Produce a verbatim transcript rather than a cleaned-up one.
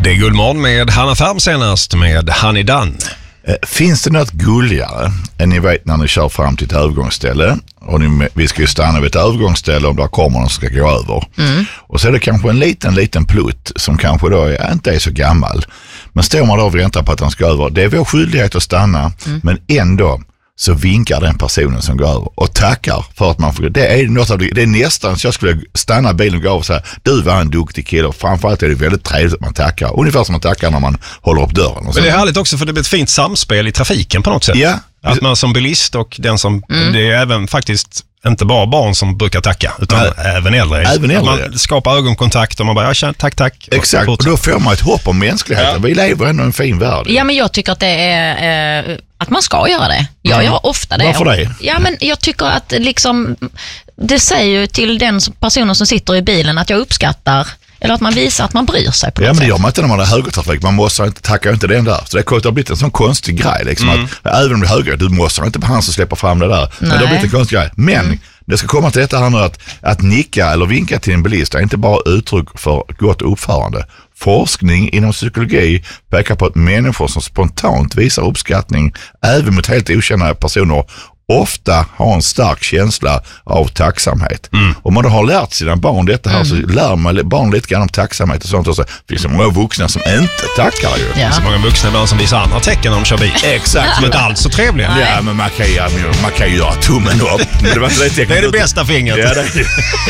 Det är Guldmorgon med Hanna Färm senast med Hanni Dunn. Finns det något gulligare än ni vet när ni kör fram till ett övergångsställe och ni, vi ska ju stanna vid ett övergångsställe om där kommer någon som ska gå över. Mm. Och så är det kanske en liten, liten plutt som kanske då är, inte är så gammal. Men står man då och väntar på att den ska över, det är vår skyldighet att stanna, mm. men ändå så vinkar den personen som går över och tackar för att man får. Det är något av det, det är nästan så jag skulle stanna bilen och gå och säga, du var en duktig kille, och framförallt är det väldigt trevligt att man tackar, ungefär som man tackar när man håller upp dörren. Och men det är härligt också för det blir ett fint samspel i trafiken på något sätt. Ja. Att man som bilist och den som, mm. det är även faktiskt inte bara barn som brukar tacka, utan Nej. även äldre. Även äldre. Man skapar ögonkontakt och man bara, ja, tack, tack. Exakt, och, och då får man ett hopp om mänskligheten. Ja. Vi lever ändå i en fin värld. Ja, men jag tycker att det är eh, att man ska göra det. Jag mm. gör ofta det. Varför det? Ja, men jag tycker att liksom, det säger ju till den personen som sitter i bilen att jag uppskattar, eller att man visar att man bryr sig på något Ja, men det sätt. gör man inte när man har högertrafik. Man måste inte tacka inte den där. Så det har blivit en sån konstig grej. Liksom, mm. att, även om det är höger, du måste inte på han som släpper fram det där. Men det har blivit en konstig grej. Men mm. det ska komma till detta här nu att, att nicka eller vinka till en bilist är inte bara uttryck för gott uppförande. Forskning inom psykologi pekar på att människor som spontant visar uppskattning även mot helt okända personer ofta har en stark känsla av tacksamhet. Mm. Om man då har lärt sina barn detta här, mm. så lär man barn lite grann om tacksamhet och sånt. Och så finns det många vuxna som inte tackar ju. Ja. Det finns så många vuxna ibland som visar andra tecken när de kör bil. Exakt. Som inte alls så trevliga. Ja, men man kan ju, man kan ju göra tummen upp. Men det, var inte det, det är det bästa fingret. Ja, det är det.